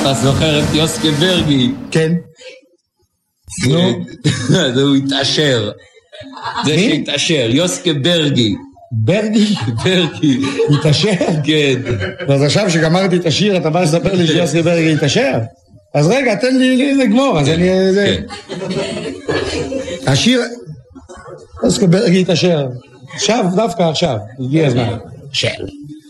אתה זוכר את יוסקה ברגי? כן. נו. הוא התעשר. זה שהתעשר, יוסקה ברגי. ברגי? ברגי. התעשר? כן. אז עכשיו שגמרתי את השיר, אתה בא לספר לי שיוסקה ברגי התעשר? אז רגע, תן לי לגמור, אז אני... כן. השיר... יוסקה ברגי התעשר. עכשיו, דווקא עכשיו, הגיע הזמן. של.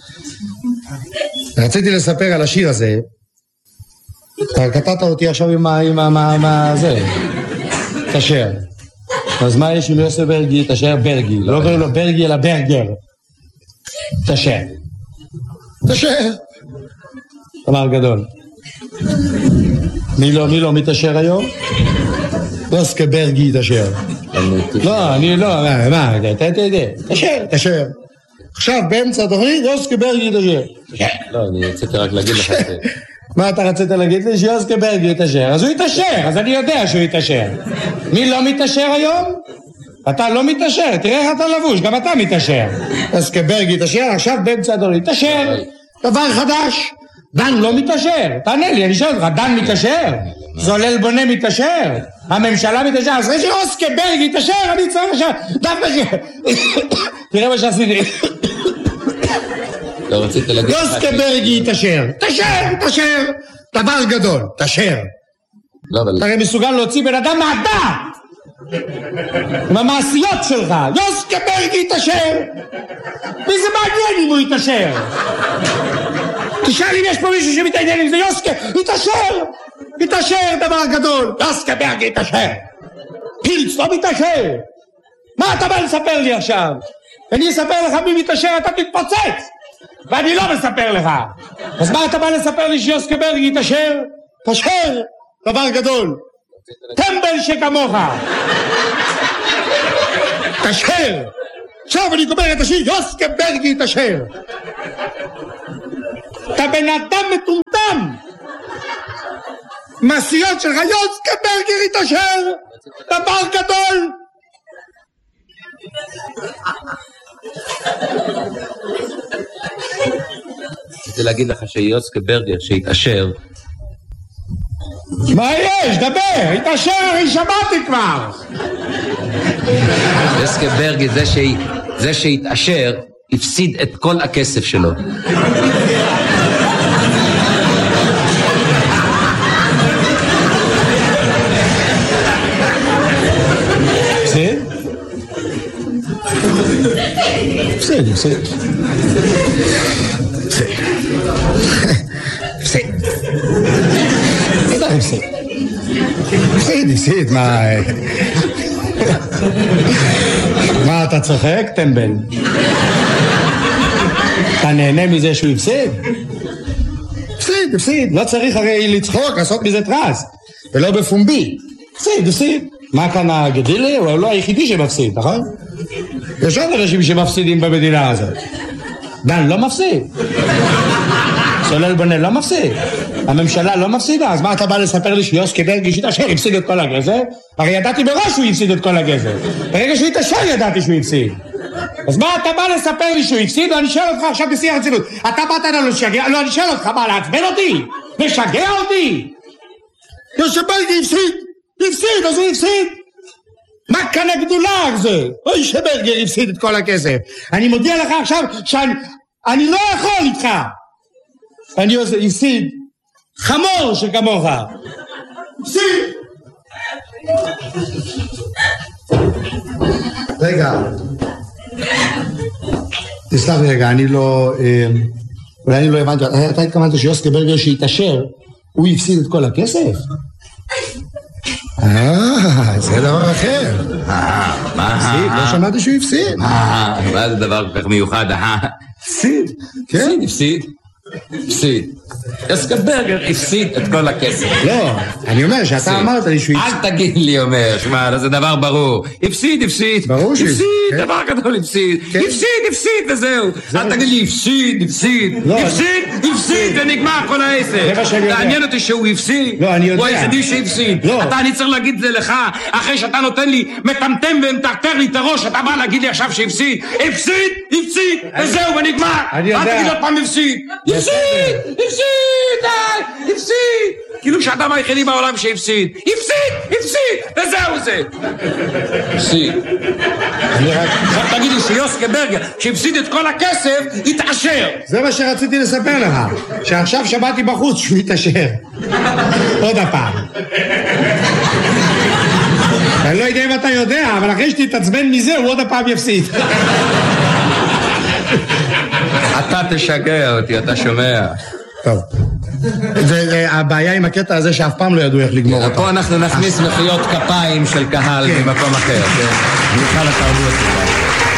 רציתי לספר על השיר הזה. אתה קטעת אותי עכשיו עם זה. תשר. אז מה יש עם יוסף ברגי? תשר ברגי. לא קוראים לו ברגי אלא ברגר. תשר. תשר. דבר גדול. מי תשר היום? יוסף ברגי תשר. לא, אני לא, מה, תשר. עכשיו באמצע התוכנית יוסף ברגי תשר. לא, אני רציתי רק להגיד לך את זה. מה אתה רצית להגיד לי? שיוסקה ברגי יתאשר. אז הוא יתאשר, אז אני יודע שהוא יתאשר. מי לא מתאשר היום? אתה לא מתאשר, תראה איך אתה לבוש, גם אתה מתאשר. יוסקה ברגי יתאשר, עכשיו באמצע הדור יתאשר. דבר חדש. דן לא מתאשר. תענה לי, אני שואל אותך, דן מתאשר? זולל בונה מתאשר? הממשלה מתאשר? אז אחרי שיוסקה ברגי יתאשר, אני צריך עכשיו. דווקא תראה מה שעשיתי. לא רצית להגיד... יוסקה ברגי תשר, תשר, דבר גדול, תשר. לא, אבל... אתה הרי מסוגל להוציא בן אדם מהדעת עם המעשיות שלך. יוסקה ברגי תשר. וזה מעניין אם הוא יתשר. תשאל אם יש פה מישהו שמתעניין עם זה. יוסקה, יתשר דבר גדול. יוסקה ברגי תשר. פילץ לא מתעשר. מה אתה בא לספר לי עכשיו? אני אספר לך מי מתעשר, אתה תתפוצץ. ואני לא מספר לך. אז מה אתה בא לספר לי שיוסקה ברגי יתעשר? תשר, דבר גדול. טמבל שכמוך. תשר. עכשיו אני גומר את השיר, יוסקה ברגי יתעשר. אתה בן אדם מטומטם. מעשיות שלך, יוסקה ברגי יתעשר. דבר גדול. רציתי להגיד לך שיוסקה ברגר שהתעשר. מה יש? דבר, התעשר, אני שמעתי כבר. יוסקה ברגר זה שהתעשר הפסיד את כל הכסף שלו. הפסיד. הפסיד, מה אתה צוחק, טמבל? אתה נהנה מזה שהוא הפסיד? הפסיד, לא צריך הרי לצחוק, לעשות מזה טרס, ולא בפומבי. הפסיד. מה כאן הגדילה? הוא לא היחידי שמפסיד, נכון? יש עוד אנשים שמפסידים במדינה הזאת. דן לא מפסיד. סולל בונה לא מפסיד. הממשלה לא מפסידה. אז מה אתה בא לספר לי שיוסקה ברגי שיתעשר הפסיד את כל הגזר? הרי ידעתי בראש שהוא הפסיד את כל הגזר. ברגע שהוא יתעשר ידעתי שהוא הפסיד. אז מה אתה בא לספר לי שהוא הפסיד? ואני שואל אותך עכשיו בשיא הרצינות. אתה באת לנו לשגע? לא, אני שואל אותך, מה, לעצבן אותי? משגע אותי? יוסקה ברגי הפסיד, אז הוא הפסיד. מה כאן הגדולה הזה? אוי שברגר הפסיד את כל הכסף. אני מודיע לך עכשיו שאני לא יכול איתך. אני הפסיד חמור שכמוך. הפסיד. רגע. תסלח לי רגע, אולי אני לא הבנתי. אתה התכוונת שיוסקה ברגר שהתעשר, הוא הפסיד את כל הכסף? זה דבר אחר. מה? לא שמעתי שהוא הפסיד. מה זה דבר כל כך מיוחד? הפסיד. כן, הפסיד. יוסקה ברגר הפסיד את כל הכסף. לא, אני אומר שאתה אמרת לי שהוא הפסיד. אל תגיד לי אומר, שמע, זה דבר ברור. הפסיד. ברור שהפסיד. דבר גדול הפסיד. הפסיד וזהו. אל תגיד לי הפסיד ונגמר כל העסק. תעניין אותי שהוא הפסיד. לא, אני יודע. הוא היחידי שהפסיד. אני צריך להגיד את זה לך אחרי שאתה נותן לי מטמטם ומטרטר לי את הראש. אתה בא להגיד לי עכשיו שהפסיד. הפסיד וזהו ונגמר. אל תגיד עוד פעם הפסיד. הפסיד! כאילו שאדם היחידי בעולם שהפסיד. הפסיד! וזהו זה. הפסיד. עכשיו תגיד לי שיוסקה ברגר, שהפסיד את כל הכסף, התעשר. זה מה שרציתי לספר לך, שעכשיו שמעתי בחוץ שהוא התעשר. עוד הפעם. אני לא יודע אם אתה יודע, אבל אחרי שתתעצבן מזה, הוא עוד הפעם יפסיד. אתה תשגע אותי, אתה שומע. טוב. הבעיה עם הקטע הזה שאף פעם לא ידעו איך לגמור אותו. פה אנחנו נכניס מחיאות כפיים של קהל ממקום אחר, כן? מיכל התרבות.